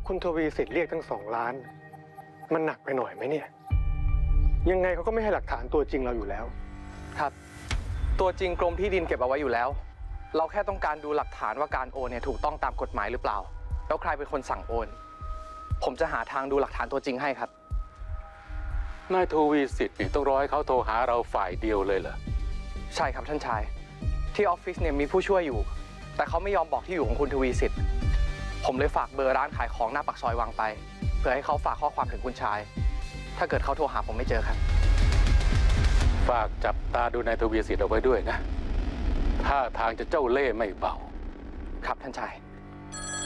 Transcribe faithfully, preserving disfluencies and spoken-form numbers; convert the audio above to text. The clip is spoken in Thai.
คุณทวีสิทธิ์เรียกทั้งสองล้านมันหนักไปหน่อยไหมเนี่ยยังไงเขาก็ไม่ให้หลักฐานตัวจริงเราอยู่แล้วครับตัวจริงกรมที่ดินเก็บเอาไว้อยู่แล้วเราแค่ต้องการดูหลักฐานว่าการโอนเนี่ยถูกต้องตามกฎหมายหรือเปล่าแล้วใครเป็นคนสั่งโอนผมจะหาทางดูหลักฐานตัวจริงให้ครับนายทวีสิทธิ์ต้องรอให้เขาโทรหาเราฝ่ายเดียวเลยเหรอใช่ครับท่านชายที่ออฟฟิศเนี่ยมีผู้ช่วยอยู่แต่เขาไม่ยอมบอกที่อยู่ของคุณทวีสิทธิ์ผมเลยฝากเบอร์ร้านขายของหน้าปากซอยวางไปเพื่อให้เขาฝากข้อความถึงคุณชายถ้าเกิดเขาโทรหาผมไม่เจอครับฝากจับตาดูนายทวีสิทธิ์เอาไว้ด้วยนะท่าทางจะเจ้าเล่ห์ไม่เบาครับท่านชาย